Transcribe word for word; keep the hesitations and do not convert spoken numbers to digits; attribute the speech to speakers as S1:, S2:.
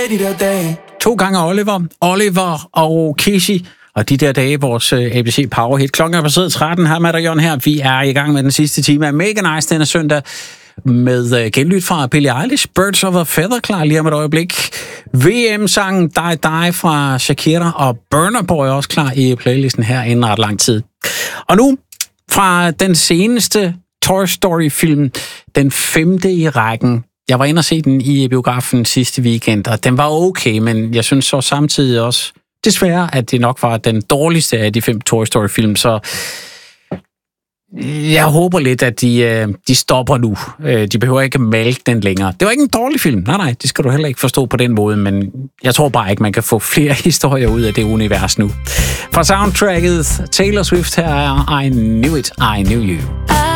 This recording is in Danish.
S1: de der dage.
S2: To gange Oliver, Oliver og Kishi. Og de der dage, vores A B C Power Hit. Klokken er passeret tretten. Her med Jon her. Vi er i gang med den sidste time af Mega Nice denne søndag. Med genlyt fra Billie Eilish. Birds of a Feather klar lige om et øjeblik. V M-sangen Die Die fra Shakira. Og Burna Boy også klar i playlisten her inden ret lang tid. Og nu fra den seneste Toy Story-film. Den femte i rækken. Jeg var inde og se den i biografen sidste weekend, og den var okay, men jeg synes så samtidig også, desværre, at det nok var den dårligste af de fem Toy Story-film, så jeg håber lidt, at de, de stopper nu. De behøver ikke malke den længere. Det var ikke en dårlig film. Nej, nej, det skal du heller ikke forstå på den måde, men jeg tror bare ikke, man kan få flere historier ud af det univers nu. Fra soundtracket Taylor Swift her er I Knew It, I Knew You.